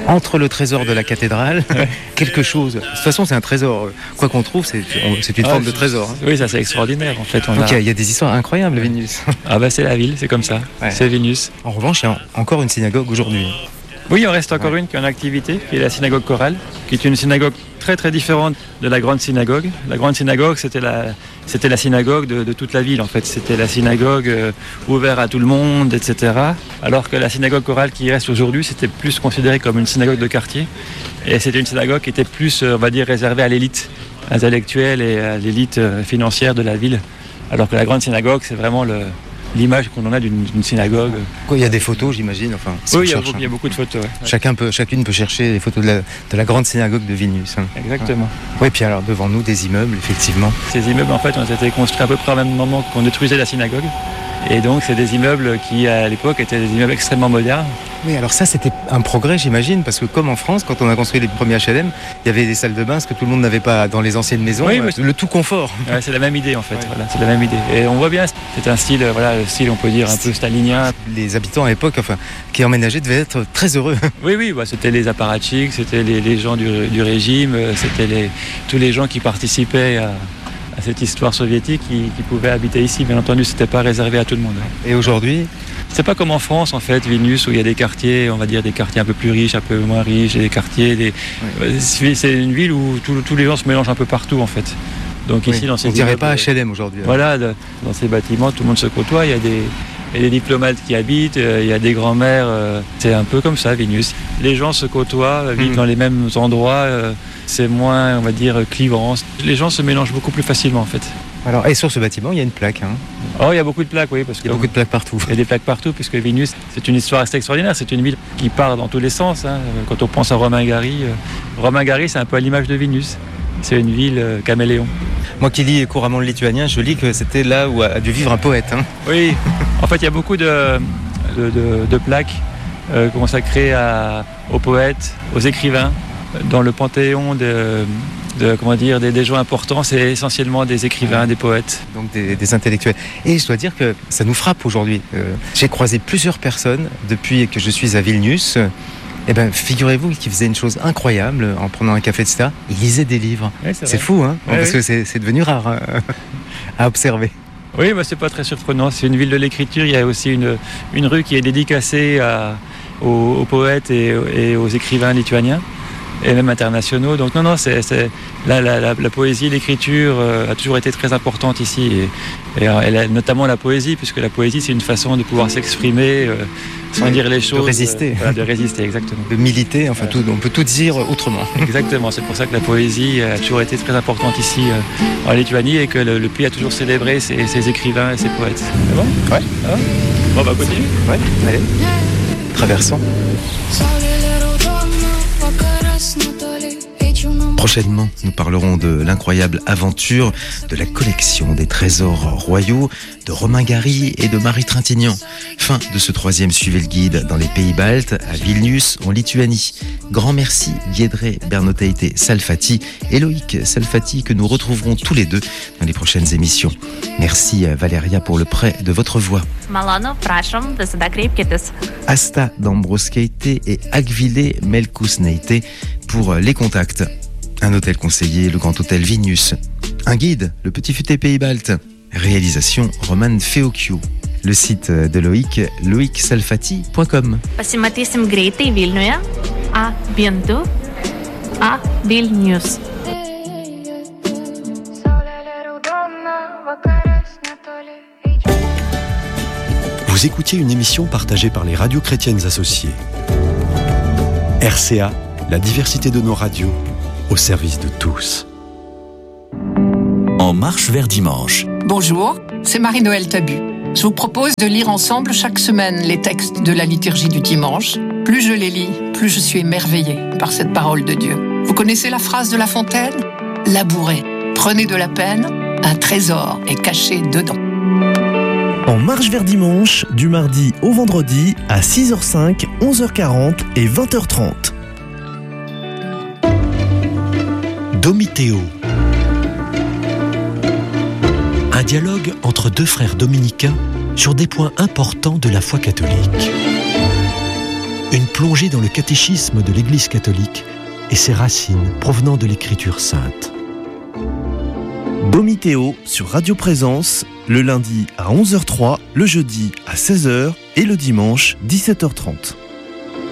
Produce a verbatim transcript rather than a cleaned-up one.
entre le trésor de la cathédrale, quelque chose. De toute façon, c'est un trésor. Quoi qu'on trouve, c'est, c'est une ah, forme de trésor. Hein. Oui, ça c'est extraordinaire en fait. On Donc il a... y, y a des histoires incroyables, Vilnius. Ah bah c'est la ville, c'est comme ça. Ouais. C'est Vilnius. En revanche, il y a encore une synagogue aujourd'hui. Oui, il en reste encore ouais. une qui est en activité, qui est la synagogue chorale, qui est une synagogue très très différente de la grande synagogue. La grande synagogue, c'était la, c'était la synagogue de, de toute la ville en fait. C'était la synagogue euh, ouverte à tout le monde, et cetera. Alors que la synagogue chorale qui reste aujourd'hui, c'était plus considéré comme une synagogue de quartier. Et c'était une synagogue qui était plus, on va dire, réservée à l'élite intellectuelle et à l'élite financière de la ville. Alors que la grande synagogue, c'est vraiment le... l'image qu'on en a d'une, d'une synagogue. Quoi, il y a des photos, j'imagine. Enfin, oui, il y, a beaucoup, il y a beaucoup de photos. Ouais. Chacun peut, chacune peut chercher les photos de la, de la grande synagogue de Vilnius. Hein. Exactement. Oui, ouais, puis alors devant nous, des immeubles, effectivement. Ces immeubles, en fait, ont été construits à peu près au même moment qu'on détruisait la synagogue. Et donc, c'est des immeubles qui, à l'époque, étaient des immeubles extrêmement modernes. Oui, alors ça, c'était un progrès, j'imagine, parce que comme en France, quand on a construit les premiers H L M, il y avait des salles de bain, ce que tout le monde n'avait pas dans les anciennes maisons, oui, euh, le tout confort. Ouais, c'est la même idée, en fait. Ouais. Voilà, c'est la même idée. Et on voit bien, c'est un style, voilà, le style, on peut dire, un peu stalinien. Les habitants à l'époque, enfin, qui emménageaient, devaient être très heureux. Oui, oui, bah, c'était les apparatchiks, c'était les, les gens du, du régime, c'était les, tous les gens qui participaient à... à cette histoire soviétique qui, qui pouvait habiter ici. Bien entendu, c'était pas réservé à tout le monde. Et aujourd'hui ? C'est pas comme en France, en fait, Vilnius, où il y a des quartiers, on va dire des quartiers un peu plus riches, un peu moins riches, et des quartiers... Des... Oui. C'est une ville où tous, tous les gens se mélangent un peu partout, en fait. Donc oui. ici, dans ces on dirait pas H L M aujourd'hui. Voilà, de, dans ces bâtiments, tout le monde se côtoie, il y a des... Il y a des diplomates qui habitent, il y a des grands-mères, c'est un peu comme ça, Vilnius. Les gens se côtoient, vivent mmh. dans les mêmes endroits, c'est moins, on va dire, clivant. Les gens se mélangent beaucoup plus facilement, en fait. Alors, et sur ce bâtiment, il y a une plaque. Hein. Oh, il y a beaucoup de plaques, oui. Parce il y a beaucoup de plaques partout. Il y a des plaques partout, puisque Vilnius, c'est une histoire assez extraordinaire. C'est une ville qui part dans tous les sens. Hein. Quand on pense à Romain Gary, Romain Gary, c'est un peu à l'image de Vilnius. C'est une ville euh, caméléon. Moi qui lis couramment le lituanien, je lis que c'était là où a dû vivre un poète. Hein. Oui, en fait il y a beaucoup de, de, de, de plaques euh, consacrées à, aux poètes, aux écrivains. Dans le panthéon de, de, comment dire, des, des gens importants, c'est essentiellement des écrivains, des poètes. Donc des, des intellectuels. Et je dois dire que ça nous frappe aujourd'hui. Euh, j'ai croisé plusieurs personnes depuis que je suis à Vilnius. Eh ben, figurez-vous qu'ils faisaient une chose incroyable en prenant un café, et cetera. Ils lisaient des livres. Oui, c'est, c'est fou, hein ouais, parce oui. que c'est, c'est devenu rare hein, à observer. Oui, bah, c'est pas très surprenant. C'est une ville de l'écriture. Il y a aussi une, une rue qui est dédicacée à, aux, aux poètes et, et aux écrivains lituaniens et même internationaux. Donc non, non, c'est, c'est la, la, la, la poésie, l'écriture euh, a toujours été très importante ici, et, et elle a, notamment la poésie, puisque la poésie c'est une façon de pouvoir s'exprimer euh, sans oui, dire les choses. De résister. Euh, voilà, de résister, exactement. De militer, enfin tout, on peut tout dire autrement. Exactement, c'est pour ça que la poésie a toujours été très importante ici euh, en Lituanie, et que le, le pays a toujours célébré ses, ses écrivains et ses poètes. C'est bon ? Ouais. Ah bon, bah continue. Ouais, allez. Traversons. Prochainement, nous parlerons de l'incroyable aventure de la collection des trésors royaux de Romain Gary et de Marie Trintignant. Fin de ce troisième Suivez le guide dans les pays baltes, à Vilnius, en Lituanie. Grand merci Giedrė Bernotaitė Salfati et Loïc Salfati, que nous retrouverons tous les deux dans les prochaines émissions. Merci Valéria pour le prêt de votre voix. Malonu, prašom, visada kreipkitės. Asta Dambrauskaitė et Agvilė Melkusnaitė pour les contacts. Un hôtel conseillé, le Grand Hôtel Vilnius. Un guide, le Petit Futé Pays Baltes. Réalisation Roman Feokiu. Le site de Loïc, loic salfati point com. Pasimatysim greitai Vilniuje. A bientôt. A Vilnius. Vous écoutiez une émission partagée par les radios chrétiennes associées. R C A, la diversité de nos radios, au service de tous. En marche vers dimanche. Bonjour, c'est Marie-Noël Tabu. Je vous propose de lire ensemble chaque semaine les textes de la liturgie du dimanche. Plus je les lis, plus je suis émerveillée par cette parole de Dieu. Vous connaissez la phrase de La Fontaine ? Labourez, prenez de la peine, un trésor est caché dedans. En marche vers dimanche, du mardi au vendredi à six heures cinq, onze heures quarante et vingt heures trente. Domitéo. Un dialogue entre deux frères dominicains sur des points importants de la foi catholique. Une plongée dans le catéchisme de l'Église catholique et ses racines provenant de l'Écriture sainte. Domitéo sur Radio Présence, le lundi à onze heures zéro trois, le jeudi à seize heures et le dimanche dix-sept heures trente.